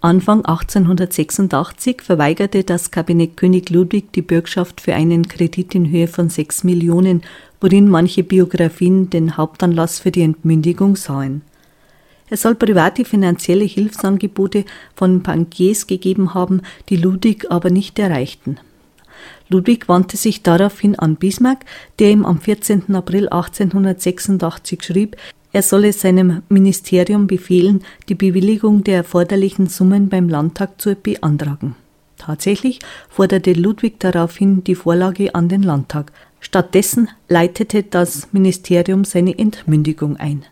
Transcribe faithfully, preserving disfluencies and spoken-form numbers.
Anfang achtzehnhundertsechsundachtzig verweigerte das Kabinett König Ludwig die Bürgschaft für einen Kredit in Höhe von sechs Millionen, worin manche Biografien den Hauptanlass für die Entmündigung sahen. Es soll private finanzielle Hilfsangebote von Bankiers gegeben haben, die Ludwig aber nicht erreichten. Ludwig wandte sich daraufhin an Bismarck, der ihm am vierzehnten April achtzehnhundertsechsundachtzig schrieb, er solle seinem Ministerium befehlen, die Bewilligung der erforderlichen Summen beim Landtag zu beantragen. Tatsächlich forderte Ludwig daraufhin die Vorlage an den Landtag. Stattdessen leitete das Ministerium seine Entmündigung ein.